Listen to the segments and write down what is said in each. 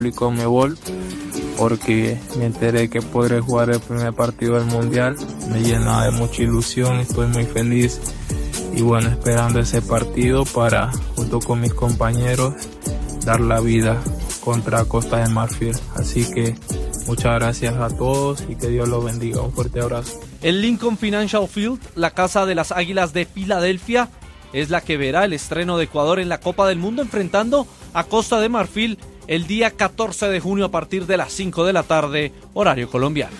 y Conmebol, porque me enteré que podré jugar el primer partido del Mundial. Me llena de mucha ilusión, estoy muy feliz y bueno, esperando ese partido para, junto con mis compañeros, dar la vida contra Costa de Marfil. Así que muchas gracias a todos y que Dios los bendiga. Un fuerte abrazo. El Lincoln Financial Field, la casa de las Águilas de Filadelfia, es la que verá el estreno de Ecuador en la Copa del Mundo, enfrentando a Costa de Marfil el día 14 de junio a partir de las 5 de la tarde, horario colombiano.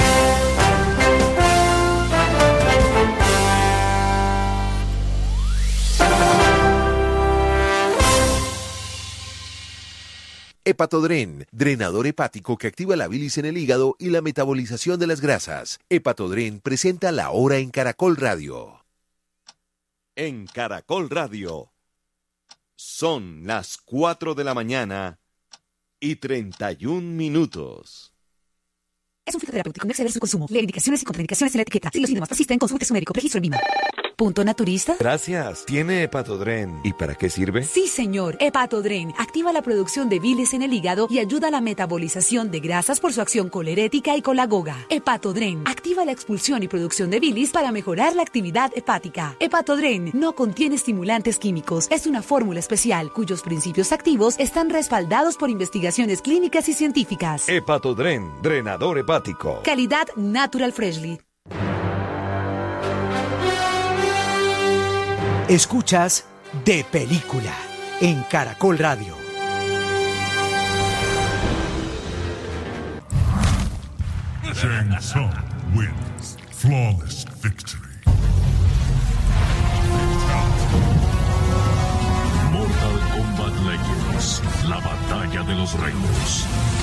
Hepatodren, drenador hepático que activa la bilis en el hígado y la metabolización de las grasas. Hepatodren presenta La Hora en Caracol Radio. En Caracol Radio son las 4 de la mañana y 31 minutos. Es un fitoterapéutico, no exceder su consumo. Lee indicaciones y contraindicaciones en la etiqueta. Si los síntomas persisten, consulte su médico. Registro en VIMA. ¿Punto naturista? Gracias. ¿Tiene Hepatodren? ¿Y para qué sirve? Sí, señor. Hepatodren activa la producción de bilis en el hígado y ayuda a la metabolización de grasas por su acción colerética y colagoga. Hepatodren activa la expulsión y producción de bilis para mejorar la actividad hepática. Hepatodren no contiene estimulantes químicos. Es una fórmula especial cuyos principios activos están respaldados por investigaciones clínicas y científicas. Hepatodren, drenador hepático. Calidad Natural Freshly. Escuchas De Película en Caracol Radio. Shang Tsung wins. Flawless victory. Mortal Kombat Legends. La batalla de los reinos.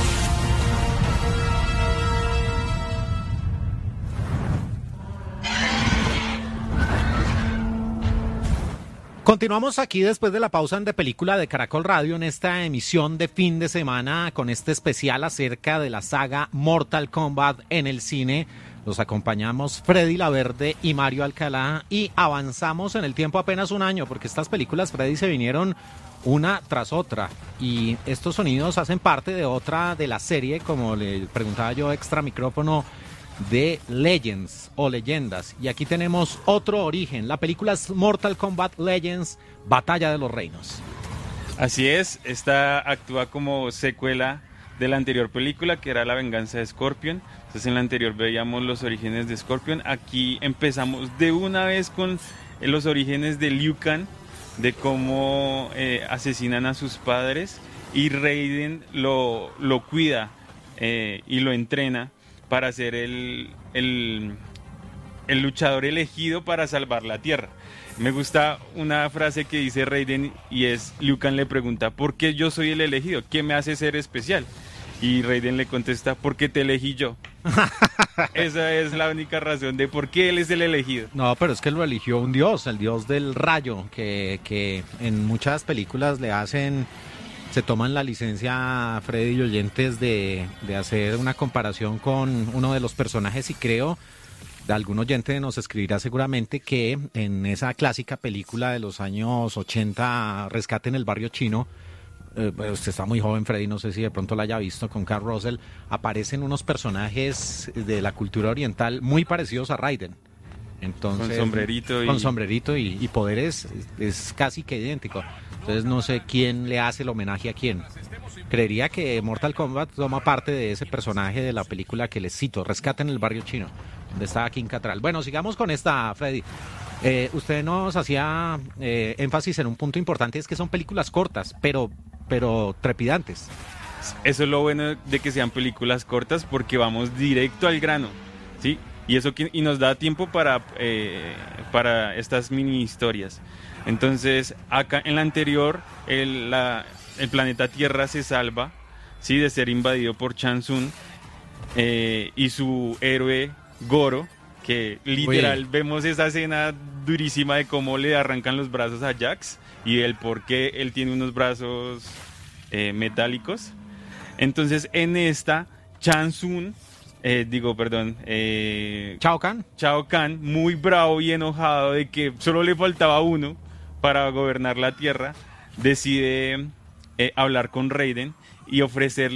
Continuamos aquí después de la pausa en De Película de Caracol Radio en esta emisión de fin de semana con este especial acerca de la saga Mortal Kombat en el cine. Los acompañamos Freddy Laverde y Mario Alcalá y avanzamos en el tiempo apenas un año porque estas películas, Freddy, se vinieron una tras otra y estos sonidos hacen parte de otra de la serie, como le preguntaba yo extra micrófono, de Legends o Leyendas. Y aquí tenemos otro origen. La película es Mortal Kombat Legends, Batalla de los Reinos. Así es, esta actúa como secuela de la anterior película, que era La Venganza de Scorpion. Entonces en la anterior veíamos los orígenes de Scorpion. Aquí empezamos de una vez con los orígenes de Liu Kang, de cómo asesinan a sus padres, y Raiden lo cuida y lo entrena para ser el luchador elegido para salvar la Tierra. Me gusta una frase que dice Raiden y es, Liu Kang le pregunta, ¿por qué yo soy el elegido? ¿Qué me hace ser especial? Y Raiden le contesta, porque te elegí yo. Esa es la única razón de por qué él es el elegido. No, pero es que lo eligió un dios, el dios del rayo, que en muchas películas le hacen... Se toman la licencia, Freddy y oyentes, de hacer una comparación con uno de los personajes y creo, de algún oyente nos escribirá seguramente que en esa clásica película de los años 80, Rescate en el Barrio Chino, usted está muy joven, Freddy, no sé si de pronto la haya visto, con Kurt Russell, aparecen unos personajes de la cultura oriental muy parecidos a Raiden. Entonces, con sombrerito y poderes es casi que idéntico. Entonces no sé quién le hace el homenaje a quién. Creería que Mortal Kombat toma parte de ese personaje de la película que les cito, Rescate en el Barrio Chino, donde estaba King Catral. Bueno, sigamos con esta, Freddy. Usted nos hacía énfasis en un punto importante, es que son películas cortas, pero trepidantes. Eso es lo bueno de que sean películas cortas, porque vamos directo al grano, ¿sí? Y nos da tiempo para estas mini historias. Entonces, acá en la anterior, el planeta Tierra se salva, ¿sí?, de ser invadido por Shang Tsung y su héroe Goro, que literal vemos esa escena durísima de cómo le arrancan los brazos a Jax y el por qué él tiene unos brazos metálicos. Entonces, en esta, Shang Tsung... Shao Kahn, muy bravo y enojado de que solo le faltaba uno para gobernar la Tierra, decide hablar con Raiden y ofrecerle